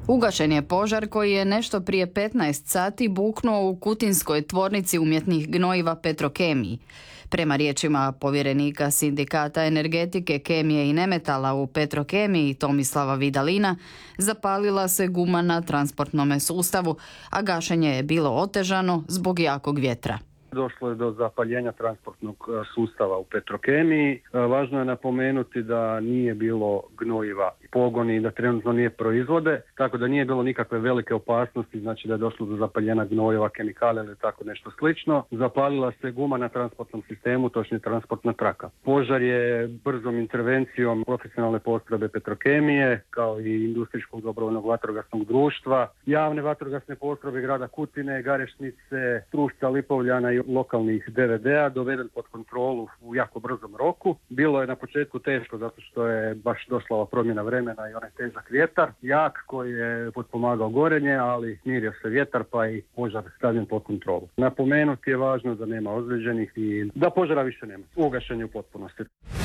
Ugašen je požar koji je nešto prije 15 sati buknuo u kutinskoj tvornici umjetnih gnojiva Petrokemiji. Prema riječima povjerenika Sindikata energetike, kemije i nemetala u Petrokemiji Tomislava Vidalina, zapalila se guma na transportnome sustavu, a gašenje je bilo otežano zbog jakog vjetra. Došlo je do zapaljenja transportnog sustava u Petrokemiji. Važno je napomenuti da nije bilo gnojiva i pogoni, da trenutno nije proizvode, tako da nije bilo nikakve velike opasnosti, znači da je došlo do zapaljenja gnojiva, kemikalija ili tako nešto slično. Zapalila se guma na transportnom sistemu, točnije transportna traka. Požar je brzom intervencijom profesionalne postrojbe Petrokemije, kao i industrijskog dobrovoljnog vatrogasnog društva, javne vatrogasne postrojbe grada Kutine, Garešnice, Trušca, Lipovljana i lokalnih DVD-a doveden pod kontrolu u jako brzom roku. Bilo je na početku teško zato što je baš došla ova promjena vremena i onaj težak vjetar, jak koji je potpomagao gorenje, ali smirio se vjetar pa i požar stavljen pod kontrolu. Napomenuti je važno da nema ozlijeđenih i da požara više nema. Ugašen je u potpunosti.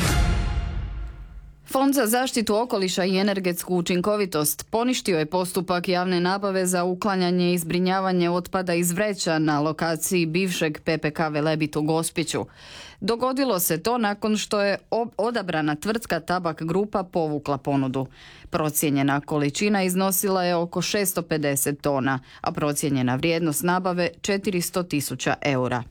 Fond za zaštitu okoliša i energetsku učinkovitost poništio je postupak javne nabave za uklanjanje i zbrinjavanje otpada iz vreća na lokaciji bivšeg PPK Velebit u Gospiću. Dogodilo se to nakon što je odabrana tvrtka Tabak Grupa povukla ponudu. Procijenjena količina iznosila je oko 650 tona, a procijenjena vrijednost nabave 400.000 eura.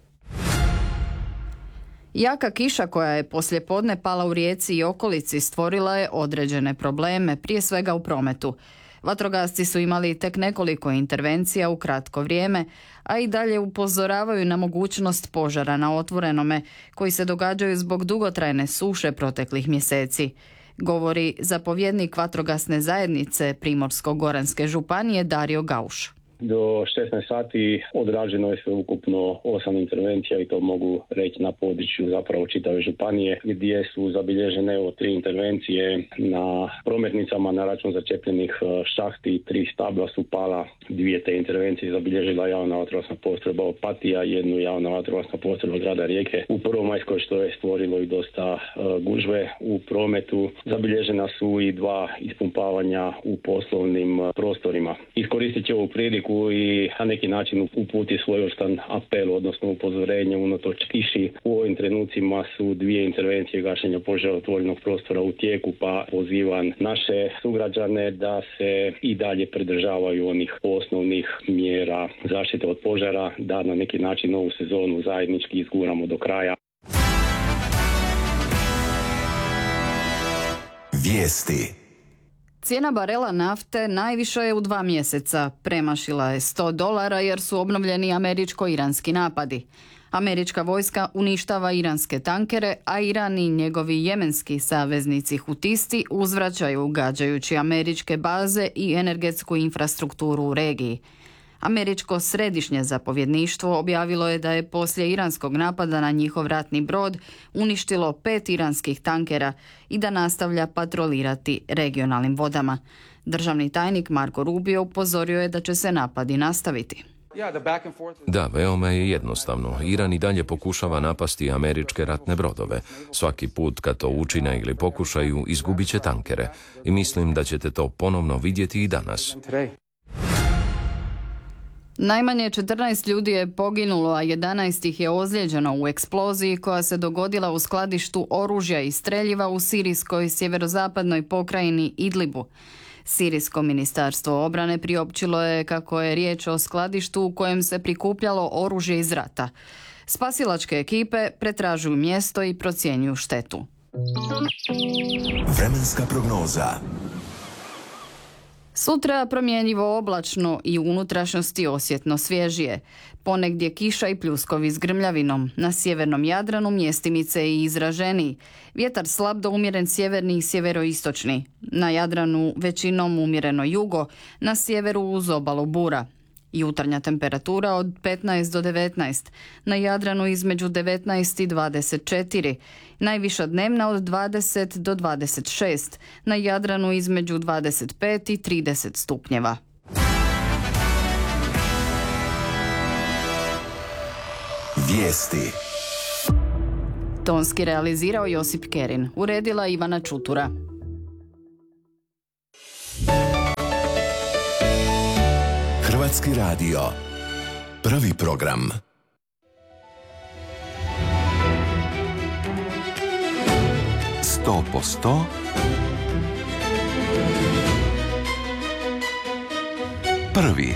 Jaka kiša koja je poslijepodne pala u Rijeci i okolici stvorila je određene probleme, prije svega u prometu. Vatrogasci su imali tek nekoliko intervencija u kratko vrijeme, a i dalje upozoravaju na mogućnost požara na otvorenome, koji se događaju zbog dugotrajne suše proteklih mjeseci. Govori zapovjednik vatrogasne zajednice Primorsko-goranske županije Dario Gauš. Do 16 sati odrađeno je sveukupno 8 intervencija i to mogu reći na području zapravo čitave županije, gdje su zabilježene 3 intervencije na prometnicama na račun začepljenih šahti, 3 stabla su pala, 2 te intervencije zabilježila javna vatrogasna postrojba Opatija, 1 javna vatrogasna postrojba grada Rijeke u Prvomajskoj, što je stvorilo i dosta gužve u prometu. Zabilježena su i 2 ispumpavanja u poslovnim prostorima. Iskoristit će ovu priliku i na neki način uputi svojevrstan apel, odnosno upozorenje unatoč kiši. U ovim trenucima su 2 intervencije gašenja požara otvorenog prostora u tijeku, pa pozivam naše sugrađane da se i dalje pridržavaju onih osnovnih mjera zaštite od požara, da na neki način ovu sezonu zajednički izguramo do kraja. Vijesti. Cijena barela nafte najviša je u 2 mjeseca. Premašila je $100 jer su obnovljeni američko-iranski napadi. Američka vojska uništava iranske tankere, a Iran i njegovi jemenski saveznici hutisti uzvraćaju gađajući američke baze i energetsku infrastrukturu u regiji. Američko središnje zapovjedništvo objavilo je da je poslije iranskog napada na njihov ratni brod uništilo 5 iranskih tankera i da nastavlja patrolirati regionalnim vodama. Državni tajnik Marko Rubio upozorio je da će se napadi nastaviti. Da, veoma je jednostavno. Iran i dalje pokušava napasti američke ratne brodove. Svaki put kad to učine ili pokušaju, izgubit će tankere. I mislim da ćete to ponovno vidjeti i danas. Najmanje 14 ljudi je poginulo, a 11 ih je ozlijeđeno u eksploziji koja se dogodila u skladištu oružja i streljiva u sirijskoj sjeverozapadnoj pokrajini Idlibu. Sirijsko ministarstvo obrane priopćilo je kako je riječ o skladištu u kojem se prikupljalo oružje iz rata. Spasilačke ekipe pretražuju mjesto i procjenjuju štetu. Vremenska prognoza. Sutra promjenjivo oblačno i u unutrašnjosti osjetno svježije. Ponegdje kiša i pljuskovi s grmljavinom. Na sjevernom Jadranu mjestimice i izraženiji. Vjetar slab do umjeren sjeverni i sjeveroistočni. Na Jadranu većinom umjereno jugo, na sjeveru uz obalu bura. Jutarnja temperatura od 15 do 19, na Jadranu između 19 i 24, najviša dnevna od 20 do 26, na Jadranu između 25 i 30 stupnjeva. Vijesti. Tonski realizirao Josip Kerin, uredila Ivana Čutura. Hrvatski radio. Prvi program. Sto po sto. Prvi.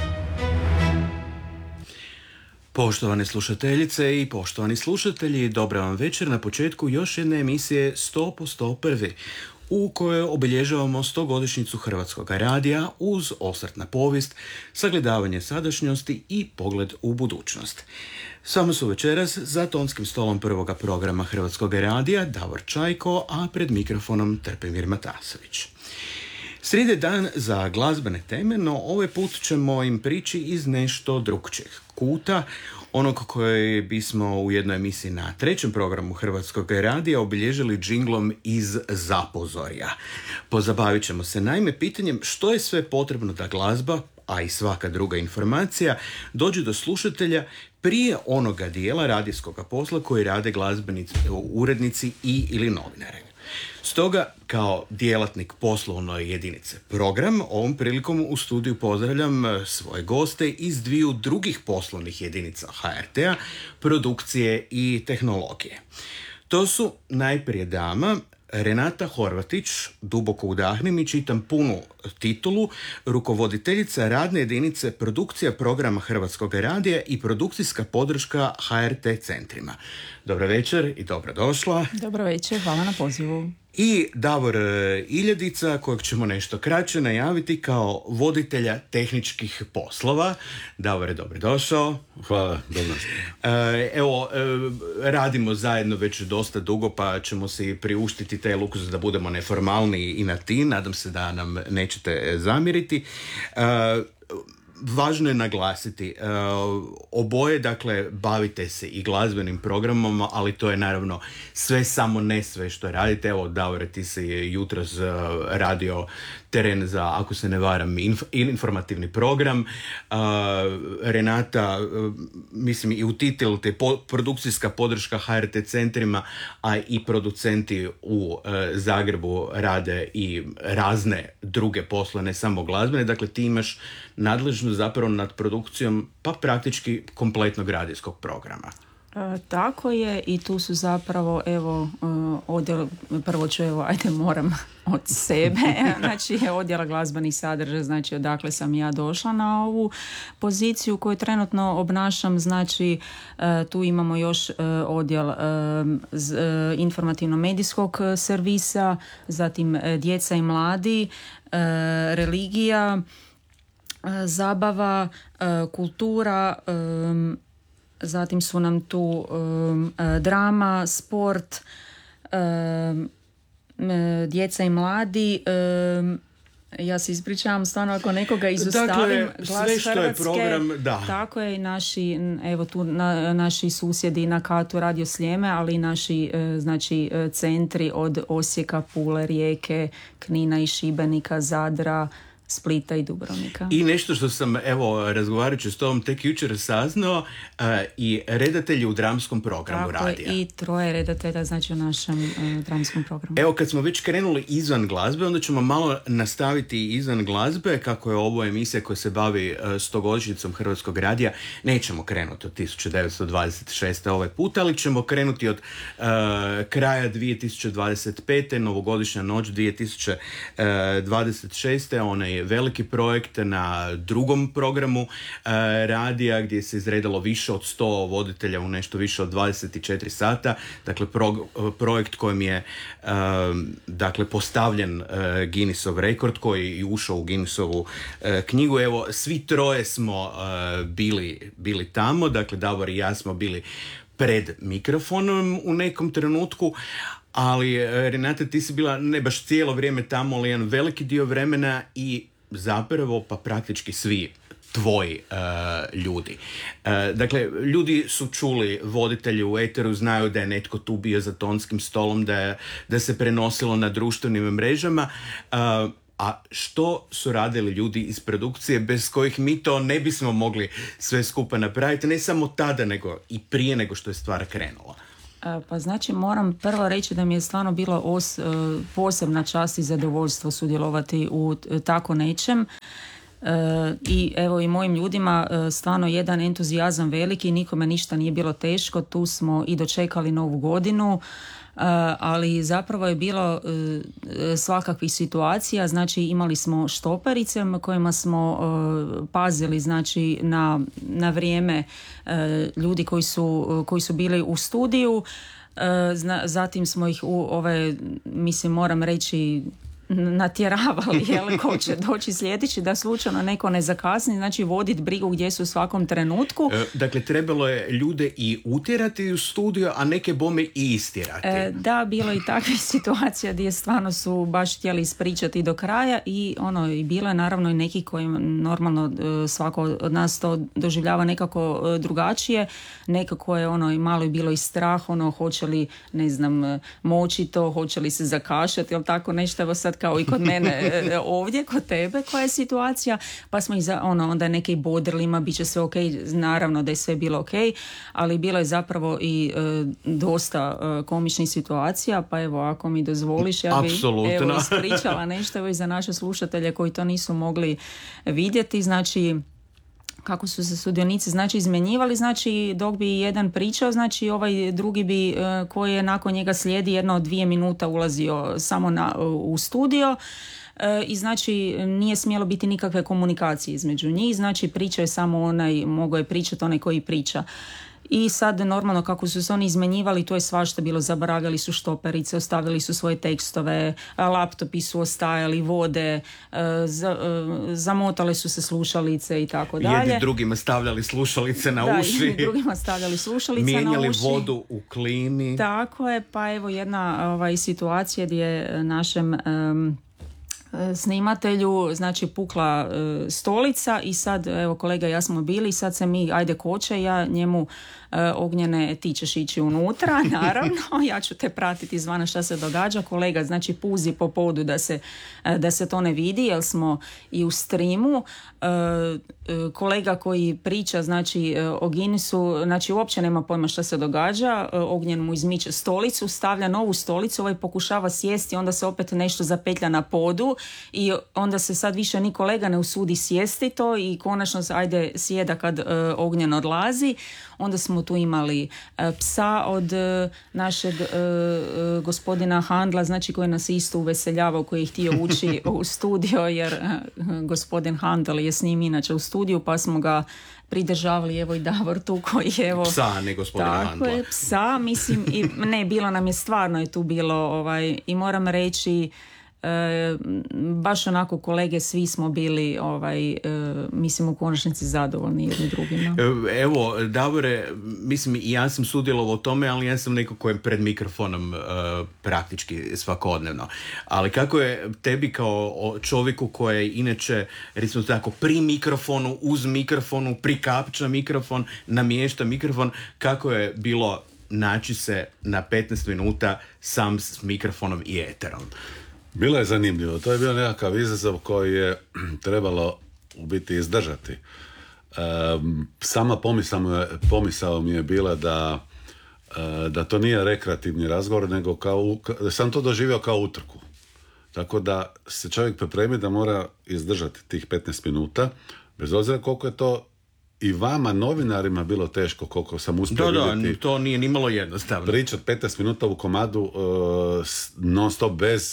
Poštovane slušateljice i poštovani slušatelji, dobra vam večer na početku još jedne emisije 100% prvi, u kojoj obilježavamo 100-godišnjicu Hrvatskog radija uz osvrt na povijest, sagledavanje sadašnjosti i pogled u budućnost. Samo su večeras za tonskim stolom prvoga programa Hrvatskog radija Davor Čajko, a pred mikrofonom Trpimir Matasović. Srijed je dan za glazbene teme, no ovaj put ćemo im prići iz nešto drugčijeg kuta, onog koje bismo u jednoj emisiji na trećem programu Hrvatskog radija obilježili džinglom iz Zapozorja. Pozabavit ćemo se naime pitanjem što je sve potrebno da glazba, a i svaka druga informacija, dođe do slušatelja prije onoga dijela radijskog posla koji rade glazbeni urednici i ili novinari. Stoga, kao djelatnik poslovne jedinice Program, ovom prilikom u studiju pozdravljam svoje goste iz dviju drugih poslovnih jedinica HRT-a, Produkcije i tehnologije. To su najprije dama Renata Horvatić, duboko udahnem i čitam punu titulu, rukovoditeljica radne jedinice Produkcija programa Hrvatskog radija i produkcijska podrška HRT centrima. Dobro večer i dobrodošla. Dobro večer, hvala na pozivu. I Davor Iljedica, kojeg ćemo nešto kraće najaviti kao voditelja tehničkih poslova. Davore, dobrodošao. Hvala, dobro. Evo, radimo zajedno već dosta dugo, pa ćemo se priuštiti taj luksuz da budemo neformalni i na ti. Nadam se da nam nećete zamjeriti. Važno je naglasiti, oboje, dakle, bavite se i glazbenim programom, ali to je naravno sve samo ne sve što radite. Evo, Davore, ti si jutros radio teren za, ako se ne varam, informativni program. Renata, mislim i u titulu te produkcijska podrška HRT centrima, a i producenti u Zagrebu rade i razne druge posle, ne samo glazbene. Dakle, ti imaš nadležnost zapravo nad produkcijom pa praktički kompletnog radijskog programa. Tako je, i tu su zapravo, evo, odjel, prvo ću, moram od sebe, znači odjela glazbenih sadržaja, znači odakle sam ja došla na ovu poziciju koju trenutno obnašam, znači tu imamo još odjel informativno-medijskog servisa, zatim djeca i mladi, religija, zabava, kultura, zatim su nam tu drama, sport, djeca i mladi. Ja se ispričavam stvarno ako nekoga izostavim. Dakle, Glas sve što Hrvatske, je program, da. Tako je, naši, evo tu naši susjedi na katu Radio Sljeme, ali i naši znači centri od Osijeka, Pule, Rijeke, Knina i Šibenika, Zadra, Splita i Dubrovnika. I nešto što sam, evo, razgovarajući s tobom tek jučer saznao, i redatelji u dramskom programu tako radija. I 3 redatelja, znači u našem dramskom programu. Evo, kad smo već krenuli izvan glazbe, onda ćemo malo nastaviti izvan glazbe, kako je ovo emisija koja se bavi 100-godišnjicom Hrvatskog radija. Nećemo krenuti od 1926. ovaj put, ali ćemo krenuti od kraja 2025. Novogodišnja noć 2026. Onaj veliki projekt na drugom programu radija gdje se izredalo više od 100 voditelja u nešto više od 24 sata. Dakle, projekt kojem je dakle, postavljen Guinnessov rekord koji je ušao u Guinnessovu knjigu. Evo, svi troje smo bili tamo. Dakle, Davor i ja smo bili pred mikrofonom u nekom trenutku. Ali, Renata, ti si bila ne baš cijelo vrijeme tamo, ali jedan veliki dio vremena i zapravo pa praktički svi tvoji ljudi. Dakle, ljudi su čuli voditelji u eteru, znaju da je netko tu bio za tonskim stolom, da se prenosilo na društvenim mrežama. A što su radili ljudi iz produkcije bez kojih mi to ne bismo mogli sve skupa napraviti, ne samo tada, nego i prije nego što je stvar krenula? Pa znači moram prvo reći da mi je stvarno bilo posebna čast i zadovoljstvo sudjelovati u tako nečem. I evo i mojim ljudima stvarno jedan entuzijazam veliki, nikome ništa nije bilo teško, tu smo i dočekali novu godinu. Ali zapravo je bilo svakakvih situacija, znači imali smo štoperice kojima smo pazili znači na vrijeme ljudi koji su bili u studiju, zatim smo ih moram reći natjeravali, ko će doći sljedeći, da slučajno neko ne zakasni, znači voditi brigu gdje su u svakom trenutku. Dakle, trebalo je ljude i utjerati u studiju, a neke bome i istjerati. Da, bilo je i takvih situacija gdje stvarno su baš htjeli ispričati do kraja i i bilo je naravno i neki koji normalno svako od nas to doživljava nekako drugačije, nekako je i malo je bilo i strah, hoće li, ne znam, moći to, hoće li se zakašati, ili tako nešto, evo sad kao i kod mene ovdje, kod tebe, koja je situacija, pa smo ih onda neke i bodrili, bit će sve ok, naravno da je sve bilo ok, ali bilo je zapravo i dosta komičnih situacija, pa evo, ako mi dozvoliš, ja bi ispričala nešto i za naše slušatelje koji to nisu mogli vidjeti, znači kako su se sudionici izmjenjivali, znači dok bi jedan pričao, znači ovaj drugi bi koji je nakon njega slijedi 1-2 minuta ulazio samo u studio i znači nije smjelo biti nikakve komunikacije između njih, znači pričao je samo mogao je pričati onaj koji priča. I sad normalno kako su se oni izmenjivali, to je svašta bilo, zaboravljali su štoperice, ostavili su svoje tekstove, laptopi su ostajali, vode, zamotale su se slušalice i tako dalje. Jedni drugima stavljali slušalice na uši. Jedni drugima stavljali slušalice na uši. Mijenjali vodu u klimi. Tako je, pa evo jedna situacija gdje našem snimatelju, znači pukla stolica i sad, evo kolega i ja smo bili i sad se mi, ajde koče, ja njemu Ognjene, ti ćeš ići unutra, naravno, ja ću te pratiti izvana šta se događa, kolega znači puzi po podu da se to ne vidi, jer smo i u streamu, kolega koji priča, znači o Guinnessu, znači uopće nema pojma šta se događa, Ognjen mu izmiče stolicu, stavlja novu stolicu, ovaj pokušava sjesti, onda se opet nešto zapetlja na podu i onda se sad više ni kolega ne usudi sjesti to i konačno se ajde sjeda kad Ognjen odlazi. Onda smo tu imali psa od našeg gospodina Handla, znači koji nas isto uveseljavao, koji je htio ući u studio, jer gospodin Handel je s njim inače u studiju, pa smo ga pridržavali, evo i Davor tu koji je evo... Psa, ne gospodina Handla. Tako je, psa, mislim, i ne, bilo nam je stvarno je tu bilo, i moram reći, baš onako kolege, svi smo bili mislim u konačnici zadovoljni jedni drugima. Evo, Davore, mislim i ja sam sudjelovao u tome, ali ja sam neko koji je pred mikrofonom praktički svakodnevno. Ali kako je tebi kao čovjeku koji je inače, recimo tako, pri mikrofonu, uz mikrofonu, prikapča mikrofon, namješta mikrofon, kako je bilo naći se na 15 minuta sam s mikrofonom i eterom? Bilo je zanimljivo. To je bio nekakav izazov koji je trebalo u biti izdržati. Sama pomisao mi je bila da to nije rekreativni razgovor, nego sam to doživio kao utrku. Tako da se čovjek pripremi da mora izdržati tih 15 minuta, bez obzira koliko je to i vama, novinarima, bilo teško, koliko sam uspio vidjeti. Da, to nije nimalo jednostavno. Pričat 15 minuta u komadu non stop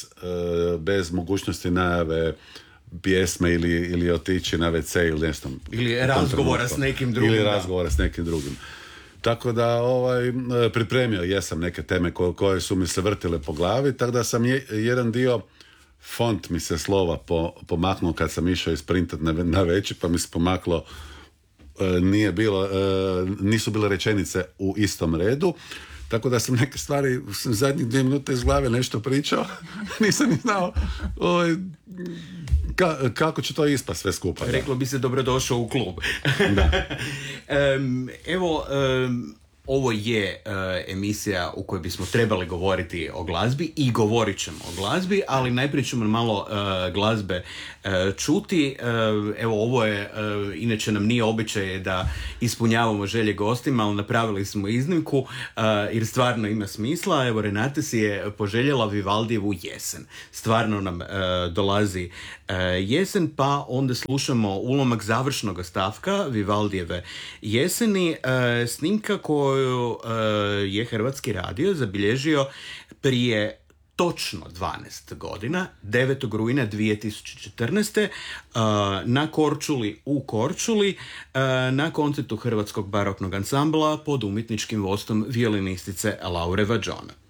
bez mogućnosti najave pjesme ili otići na WC ili nešto. Ili razgovora s nekim drugim. Ili razgovora s nekim drugim. Tako da pripremio jesam neke teme koje su mi se vrtile po glavi, tako da sam jedan dio font mi se slova pomaknuo kad sam išao isprintat na veći, pa mi se pomaklo nisu bile rečenice u istom redu, tako da sam neke stvari zadnjih 2 minute iz glave nešto pričao, nisam ni znao kako će to ispast sve skupa. Reklo bi se dobrodošao u klub. Da. Evo, ovo je emisija u kojoj bismo trebali govoriti o glazbi i govorit ćemo o glazbi, ali najprije ćemo malo glazbe čuti. Evo, ovo je, inače nam nije običaj da ispunjavamo želje gostima, ali napravili smo iznimku jer stvarno ima smisla. Evo, Renate si je poželjela Vivaldijevu Jesen. Stvarno nam dolazi jesen, pa onda slušamo ulomak završnog stavka Vivaldijeve Jeseni, snimka koju je Hrvatski radio zabilježio prije točno 12 godina, 9. rujna 2014. Na Korčuli u Korčuli, na koncertu Hrvatskog baroknog ansambla pod umjetničkim vodstvom violinistice Laure Vadžona.